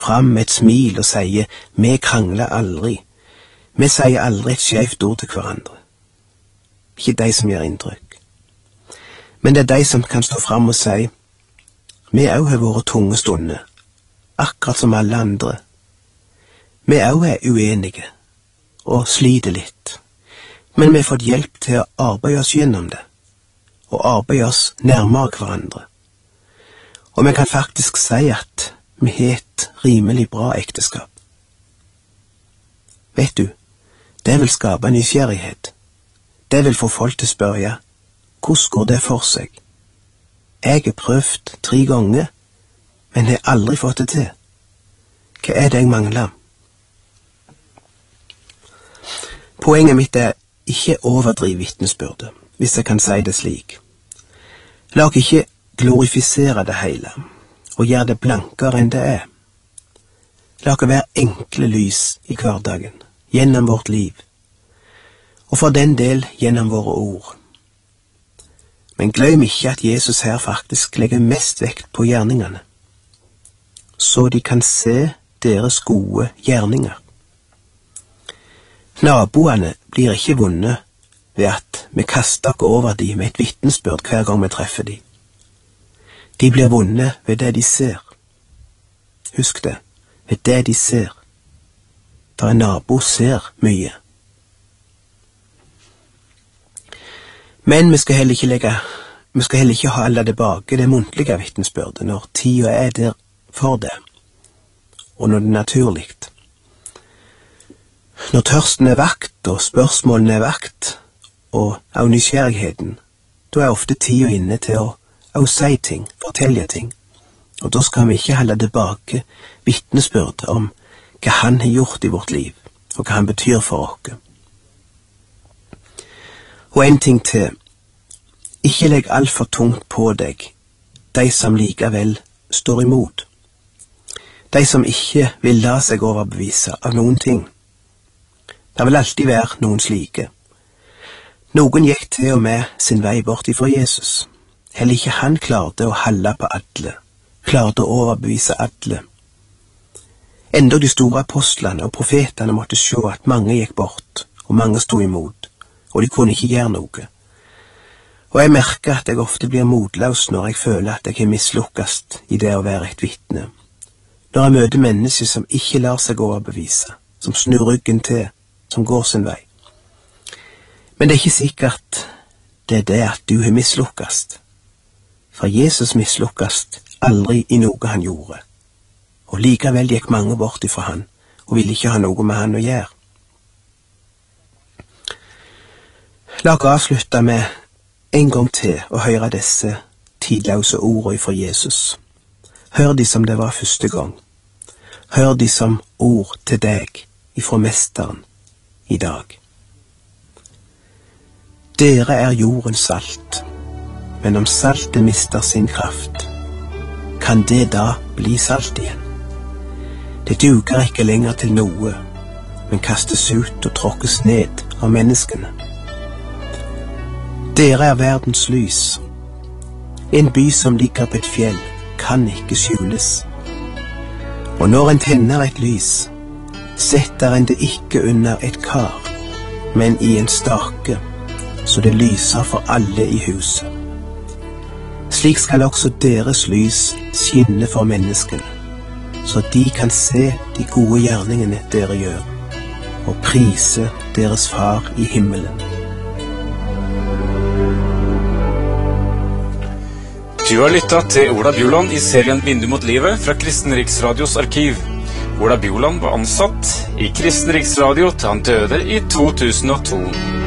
fram med et smil og sier «Vi krangler aldri». Vi sier aldri et skjevt ord til hverandre. Ikke de som gjør inntrykk. Men det er de som kan stå fram og si «Vi også har våre tunge stunder, akkurat som alle andre. Vi også er uenige og sliter litt, men vi har fått hjelp til å arbeide oss gjennom det, og arbeide oss nærmere hverandre. Og vi kan faktisk si at vi har et rimelig bra ekteskap. Vet du, det vil skape nysgjerrighet. Det vil få folk til å spørre, hvordan går det for seg? Jeg har prøvd 3 ganger, men har aldri fått det til. Hva er det jeg mangler? Poenget mitt er ikke overdrive vitnesbyrdet, hvis jeg kan si det slik. La oss ikke glorifisere det hele, og gjøre det blankere enn det er. La oss være enkle lys i hverdagen, gjennom vårt liv, og for den del gjennom våre ord. Men glem ikke at Jesus her faktisk legger mest vekt på gjerningene, så de kan se deres gode gjerninger. Naboene blir ikke vunnet ved at vi kaster oss over dem med et vitnesbyrd hver gang vi treffer dem. De blir vunnet ved det de ser. Husk det, ved det de ser. For en nabo ser mye. Men vi skal heller ikke ha alle tilbake det muntlige vitnesbyrdet når tida er der for det, og når det er naturlig. Når tørsten er vakt, og spørsmålene er vakt, og av nysgjerrigheten, da er ofte tida inne til å si ting, fortelle ting, og da skal vi ikke holde tilbake vitnesbyrd om hva han har gjort i vårt liv, og hva han betyr for oss. Og en ting til, ikke legg alt for tungt på deg, de som likevel står imot. De som ikke vil la seg overbevise av noen ting. Det vil alltid være noen slike. Noen gikk til og med sin vei bort ifra Jesus. Heller ikke han klarte å holde på alle, klarte å overbevise alle. Enda de store apostlene og profetene måtte se at mange gikk bort, og mange stod imot, og de kunne ikke gjøre noe. Og jeg merker at jeg ofte blir motløs når jeg føler at jeg har mislukkast i det å være et vitne. Når jeg møter mennesker som ikke lar seg overbevise, som snur ryggen til, som går sin vei. Men det er ikke sikkert det er det at du har mislukkast. For Jesus mislukkast aldri i noe han gjorde. Og likevel gikk mange bort ifra han, og ville ikke ha noe med han å gjøre. La oss avslutte med en gang til å høre disse tidløse ordene fra Jesus. Hør de som det var første gang. Hør de som ord til deg ifra Mesteren i dag. Dere er jordens salt, men om saltet mister sin kraft, kan det da bli salt igjen? Det duger ikke lenger til noe, men kastes ut og tråkkes ned av menneskene. Dere er verdens lys. En by som ligger på et fjell kan ikke skjules. Og når en tenner et lys, setter en det ikke under et kar, men i en stake, så det lyser for alle i huset. Slik skal også deres lys skinne for menneskene, så de kan se de gode gjerningene dere gjør, og prise deres far i himmelen. Du har lyttet til Ola Bjoland i serien Vindu mot livet fra Kristen Riksradios arkiv. Ola Bjoland var ansatt i Kristen Riksradio til han døde i 2002.